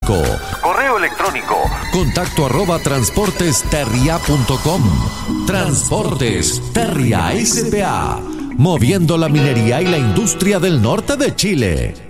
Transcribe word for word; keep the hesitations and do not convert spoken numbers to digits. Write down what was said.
electrónico. Correo electrónico. Contacto arroba transportesterria punto com. Transportes Terria S P A. Moviendo la minería y la industria del norte de Chile.